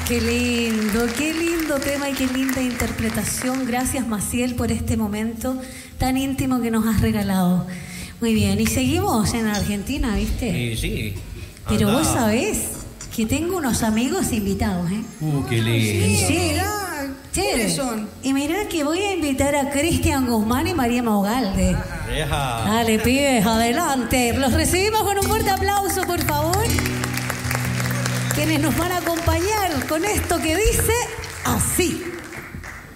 Qué lindo tema y qué linda interpretación. Gracias, Maciel, por este momento tan íntimo que nos has regalado. Muy bien, y seguimos en Argentina, ¿viste? Sí. Pero vos sabés que tengo unos amigos invitados, ¿eh? Qué lindo. Sí. ¿Quiénes son? Y mirá que voy a invitar a Cristian Guzmán y María Maugalde. Dale, pibes, adelante. Los recibimos con un fuerte aplauso, por favor. Quienes nos van a acompañar con esto que dice así.